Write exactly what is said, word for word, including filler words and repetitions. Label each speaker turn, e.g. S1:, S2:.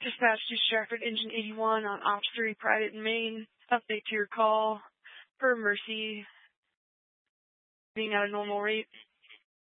S1: Dispatch to Stratford Engine eighty-one on Ops three Private in Maine. Update to your call. Per Mercy being at a normal rate.